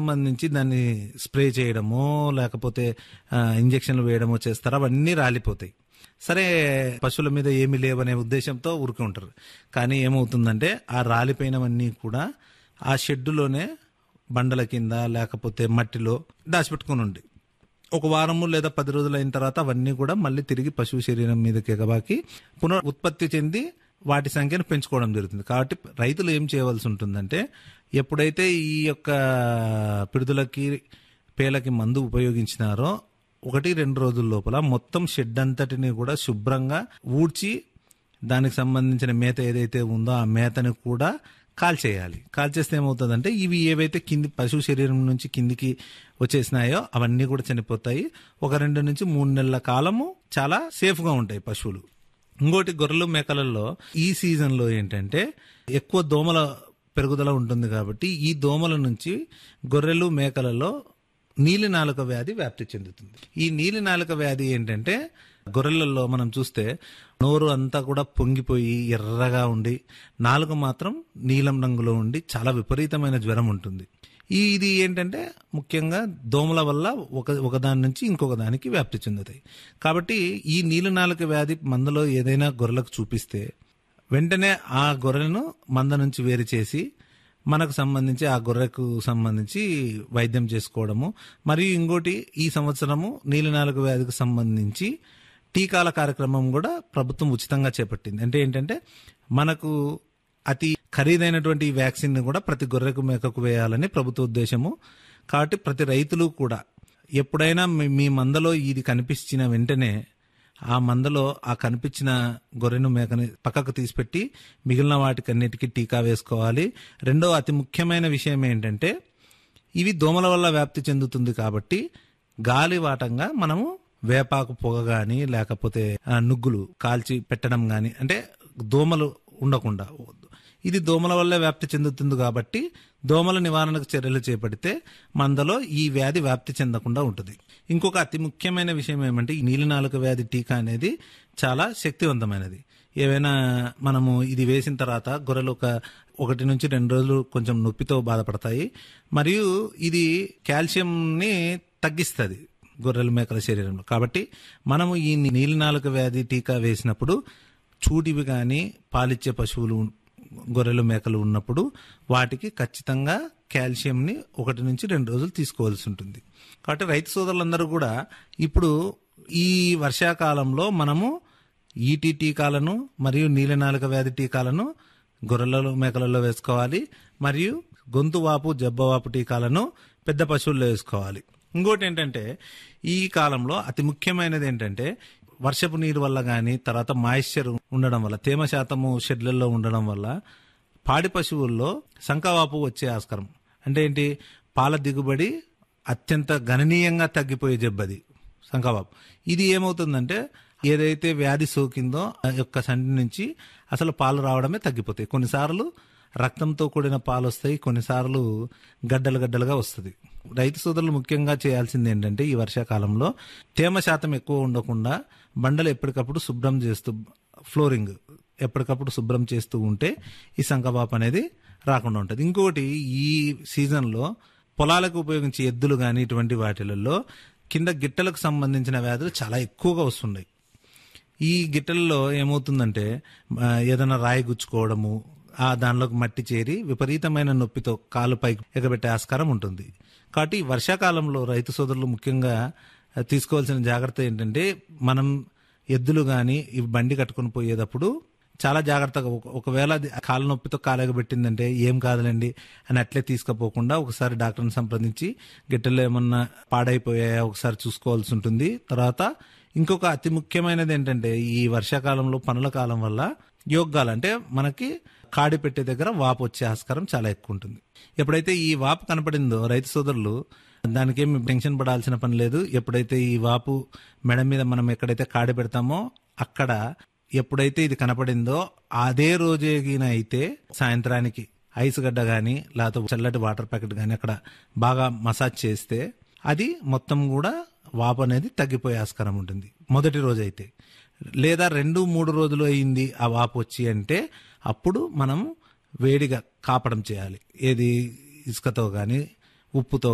సంబంధించి దాన్ని స్ప్రే చేయడమో లేకపోతే ఇంజక్షన్లు వేయడమో చేస్తారో అవన్నీ రాలిపోతాయి. సరే, పశువుల మీద ఏమీ లేవనే ఉద్దేశంతో ఊరుకు ఉంటారు. కానీ ఏమవుతుందంటే ఆ రాలిపోయినవన్నీ కూడా ఆ షెడ్డులోనే బండల కింద లేకపోతే మట్టిలో దాచిపెట్టుకుని ఉండి ఒక వారము లేదా 10 రోజులు అయిన తర్వాత అవన్నీ కూడా మళ్ళీ తిరిగి పశువు శరీరం మీదకి ఎగబాకి పునః ఉత్పత్తి చెంది వాటి సంఖ్యను పెంచుకోవడం జరుగుతుంది. కాబట్టి రైతులు ఏం చేయవలసి ఉంటుందంటే, ఎప్పుడైతే ఈ యొక్క పిడుదలకి పేలకి మందు ఉపయోగించినారో 1-2 రోజుల లోపల మొత్తం షెడ్ అంతటిని కూడా శుభ్రంగా ఊడ్చి దానికి సంబంధించిన మేత ఏదైతే ఉందో ఆ మేతని కూడా కాల్చేయాలి. కాల్చేస్తే ఏమవుతుందంటే ఇవి ఏవైతే కింది పశువు శరీరం నుంచి కిందికి వచ్చేసినాయో అవన్నీ కూడా చనిపోతాయి. ఒక 2 నుంచి 3 నెలల కాలము చాలా సేఫ్గా ఉంటాయి పశువులు. ఇంకోటి, గొర్రెలు మేకలలో ఈ సీజన్లో ఏంటంటే ఎక్కువ దోమల పెరుగుదల ఉంటుంది. కాబట్టి ఈ దోమల నుంచి గొర్రెలు మేకలలో నీలినాలుక వ్యాధి వ్యాప్తి చెందుతుంది. ఈ నీలినాలుక వ్యాధి ఏంటంటే గొర్రెలలో మనం చూస్తే నోరు అంతా కూడా పొంగిపోయి ఎర్రగా ఉండి నాలుక మాత్రం నీలం రంగులో ఉండి చాలా విపరీతమైన జ్వరం ఉంటుంది. ఇది ఏంటంటే ముఖ్యంగా దోమల వల్ల ఒకదాని నుంచి ఇంకొక దానికి వ్యాప్తి చెందుతాయి. కాబట్టి ఈ నీలినాలుక వ్యాధి మందలో ఏదైనా గొర్రెలకు చూపిస్తే వెంటనే ఆ గొర్రెలను మంద నుంచి వేరు చేసి మనకు సంబంధించి ఆ గొర్రెకు సంబంధించి వైద్యం చేసుకోవడము. మరియు ఇంకోటి, ఈ సంవత్సరము నీలినాలుక వ్యాధికి సంబంధించి టీకాల కార్యక్రమం కూడా ప్రభుత్వం ఉచితంగా చేపట్టింది. అంటే ఏంటంటే మనకు అతి ఖరీదైనటువంటి ఈ వ్యాక్సిన్ కూడా ప్రతి గొర్రెకు మేకకు వేయాలని ప్రభుత్వ ఉద్దేశము. కాబట్టి ప్రతి రైతులు కూడా ఎప్పుడైనా మీ మందలో ఇది కనిపించిన వెంటనే ఆ మందలో ఆ కనిపించిన గొర్రెను మేకని పక్కకు తీసిపెట్టి మిగిలిన వాటికన్నిటికీ టీకా వేసుకోవాలి. రెండో అతి ముఖ్యమైన విషయం ఏంటంటే ఇవి దోమల వల్ల వ్యాప్తి చెందుతుంది. కాబట్టి గాలివాటంగా మనము వేపాకు పొగ కానీ లేకపోతే నుగ్గులు కాల్చి పెట్టడం కానీ, అంటే దోమలు ఉండకుండా, ఇది దోమల వల్ల వ్యాప్తి చెందుతుంది. కాబట్టి దోమల నివారణకు చర్యలు చేపడితే మందలో ఈ వ్యాధి వ్యాప్తి చెందకుండా ఉంటుంది. ఇంకొక అతి ముఖ్యమైన విషయం ఏమంటే ఈ నీలినాలుక వ్యాధి టీకా అనేది చాలా శక్తివంతమైనది. ఏవైనా మనము ఇది వేసిన తర్వాత గొర్రెలు 1 నుంచి 2 రోజులు కొంచెం నొప్పితో బాధపడతాయి. మరియు ఇది కాల్షియంని తగ్గిస్తుంది గొర్రెల మేకల శరీరంలో. కాబట్టి మనము ఈ నీలినాలుక వ్యాధి టీకా వేసినప్పుడు చూటివి కానీ పాలిచ్చే పశువులు గొర్రెలు మేకలు ఉన్నప్పుడు వాటికి ఖచ్చితంగా కాల్షియంని 1 నుంచి 2 రోజులు తీసుకోవాల్సి ఉంటుంది. కాబట్టి రైతు సోదరులందరూ కూడా ఇప్పుడు ఈ వర్షాకాలంలో మనము ఈటీ టీకాలను మరియు నీలినాలుక వ్యాధి టీకాలను గొర్రెలలో మేకలలో వేసుకోవాలి. మరియు గొంతు వాపు జబ్బవాపు టీకాలను పెద్ద పశువుల్లో వేసుకోవాలి. ఇంకోటి ఏంటంటే ఈ కాలంలో అతి ముఖ్యమైనది ఏంటంటే వర్షపు నీరు వల్ల కానీ తర్వాత మాయిశ్చర్ ఉండడం వల్ల, తేమ శాతము షెడ్లలో ఉండడం వల్ల పాడి పశువుల్లో సంకవాపు వచ్చే ఆస్కారం. అంటే ఏంటి, పాల దిగుబడి అత్యంత గణనీయంగా తగ్గిపోయే జబ్బది సంకవాపు. ఇది ఏమవుతుందంటే ఏదైతే వ్యాధి సోకిందో ఆ యొక్క సండి నుంచి అసలు పాలు రావడమే తగ్గిపోతాయి. కొన్నిసార్లు రక్తంతో కూడిన పాలు వస్తాయి, కొన్నిసార్లు గడ్డలుగా వస్తుంది. రైతు సోదరులు ముఖ్యంగా చేయాల్సింది ఏంటంటే ఈ వర్షాకాలంలో తేమ శాతం ఎక్కువ ఉండకుండా బండలు ఎప్పటికప్పుడు శుభ్రం చేస్తూ, ఫ్లోరింగ్ ఎప్పటికప్పుడు శుభ్రం చేస్తూ ఉంటే ఈ సంకవాపు అనేది రాకుండా ఉంటుంది. ఇంకోటి, ఈ సీజన్లో పొలాలకు ఉపయోగించే ఎద్దులు కానీ ఇటువంటి వాటిలలో కింద గిట్టలకు సంబంధించిన వ్యాధులు చాలా ఎక్కువగా వస్తున్నాయి. ఈ గిట్టలలో ఏమవుతుందంటే ఏదైనా రాయి గుచ్చుకోవడము, ఆ దానిలోకి మట్టి చేరి విపరీతమైన నొప్పితో కాలు పైకి ఎగబెట్టే ఆస్కారం ఉంటుంది. కాబట్టి వర్షాకాలంలో రైతు సోదరులు ముఖ్యంగా తీసుకోవాల్సిన జాగ్రత్త ఏంటంటే మనం ఎద్దులు కానీ ఇవి బండి కట్టుకుని పోయేటప్పుడు చాలా జాగ్రత్తగా, ఒకవేళ కాలు నొప్పితో కాలెగబెట్టిందంటే ఏం కాదులేండి అని అట్లే తీసుకుపోకుండా ఒకసారి డాక్టర్ని సంప్రదించి గిట్టెలు ఏమన్నా పాడైపోయాయా ఒకసారి చూసుకోవాల్సి ఉంటుంది. తర్వాత ఇంకొక అతి ముఖ్యమైనది ఏంటంటే ఈ వర్షాకాలంలో పనుల కాలం వల్ల యోగ్గాలు, అంటే మనకి కాడి పెట్టే దగ్గర వాపు వచ్చే ఆస్కారం చాలా ఎక్కువ ఉంటుంది. ఎప్పుడైతే ఈ వాపు కనపడిందో రైతు సోదరులు దానికేమి టెన్షన్ పడాల్సిన పని లేదు. ఎప్పుడైతే ఈ వాపు మెడ మీద మనం ఎక్కడైతే కాడి పెడతామో అక్కడ ఎప్పుడైతే ఇది కనపడిందో అదే రోజేగిన అయితే సాయంత్రానికి ఐస్ గడ్డ కానీ లేకపోతే చల్లటి వాటర్ ప్యాకెట్ కానీ అక్కడ బాగా మసాజ్ చేస్తే అది మొత్తం కూడా వాపు అనేది తగ్గిపోయే ఆస్కారం ఉంటుంది మొదటి రోజు అయితే. లేదా 2-3 రోజులు అయింది ఆ వాపు వచ్చి అంటే అప్పుడు మనం వేడిగా కాపడం చేయాలి. ఏది ఇసుకతో కానీ ఉప్పుతో